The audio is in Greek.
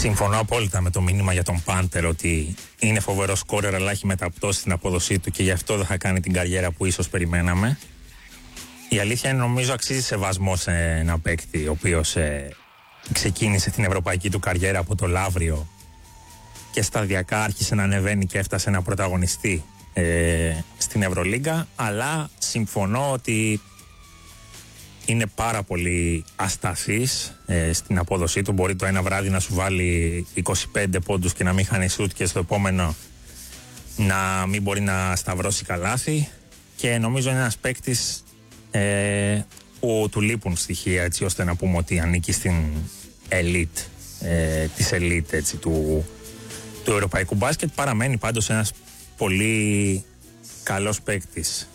Συμφωνώ απόλυτα με το μήνυμα για τον Πάντερ ότι είναι φοβερό σκόρερ, αλλά έχει μεταπτώσει την απόδοσή του και γι' αυτό δεν θα κάνει την καριέρα που ίσως περιμέναμε. Η αλήθεια είναι, νομίζω, αξίζει σεβασμό σε ένα παίκτη ο οποίος ξεκίνησε την ευρωπαϊκή του καριέρα από το Λαύριο και σταδιακά άρχισε να ανεβαίνει και έφτασε να πρωταγωνιστεί στην Ευρωλίγκα, αλλά συμφωνώ ότι είναι πάρα πολύ ασταθής στην απόδοσή του. Μπορεί το ένα βράδυ να σου βάλει 25 πόντους και να μην χάνει σούτ και στο επόμενο να μην μπορεί να σταυρώσει καλάθι, και νομίζω είναι ένας παίκτης που του λείπουν στοιχεία έτσι ώστε να πούμε ότι ανήκει στην elite, της elite έτσι, του ευρωπαϊκού μπάσκετ. Παραμένει πάντως ένας πολύ καλός παίκτης.